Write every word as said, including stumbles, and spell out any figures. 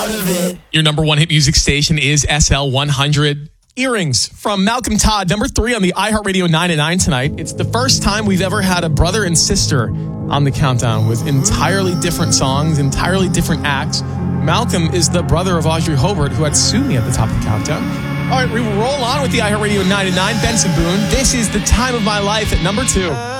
out of it. Your number one hit music station is S L one hundred. Earrings from Malcolm Todd, number three on the iHeartRadio nine at nine tonight. It's the first time we've ever had a brother and sister on the countdown with entirely different songs, entirely different acts. Malcolm is the brother of Audrey Hobart, who had Sue Me at the top of the countdown. All right, we roll on with the iHeartRadio nine at nine. Benson Boone, this is The Time of My Life at number two.